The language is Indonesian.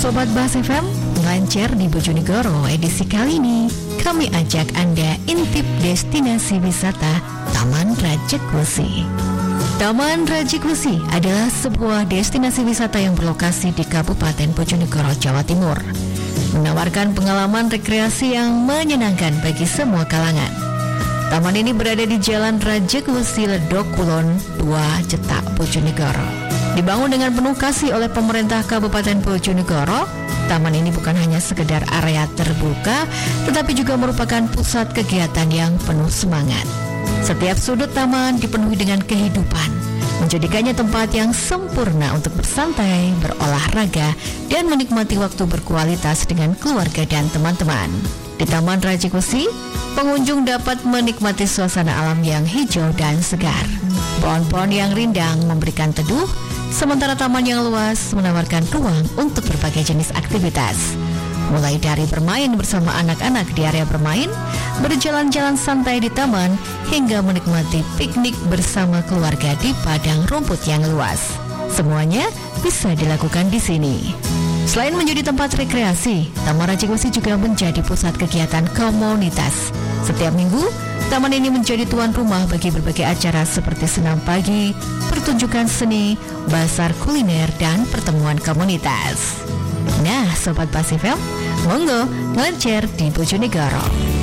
Sobat Bas FM, lancar di Bojonegoro edisi kali ini kami ajak Anda intip destinasi wisata Taman Rajegwesi. Taman Rajegwesi adalah sebuah destinasi wisata yang berlokasi di Kabupaten Bojonegoro, Jawa Timur, menawarkan pengalaman rekreasi yang menyenangkan bagi semua kalangan. Taman ini berada di Jalan Rajegwesi Ledok Kulon 2 Cetak, Bojonegoro. Dibangun dengan penuh kasih oleh pemerintah Kabupaten Bojonegoro, taman ini bukan hanya sekedar area terbuka, tetapi juga merupakan pusat kegiatan yang penuh semangat. Setiap sudut taman dipenuhi dengan kehidupan, menjadikannya tempat yang sempurna untuk bersantai, berolahraga, dan menikmati waktu berkualitas dengan keluarga dan teman-teman. Di Taman Rajegwesi, pengunjung dapat menikmati suasana alam yang hijau dan segar. Pohon-pohon yang rindang memberikan teduh, sementara taman yang luas menawarkan ruang untuk berbagai jenis aktivitas. Mulai dari bermain bersama anak-anak di area bermain, berjalan-jalan santai di taman, hingga menikmati piknik bersama keluarga di padang rumput yang luas. Semuanya bisa dilakukan di sini. Selain menjadi tempat rekreasi, Taman Rajegwesi juga menjadi pusat kegiatan komunitas. Setiap minggu, taman ini menjadi tuan rumah bagi berbagai acara seperti senam pagi, pertunjukan seni, bazar kuliner, dan pertemuan komunitas. Nah, Sobat Bas FM, monggo ngelancar di Bojonegoro.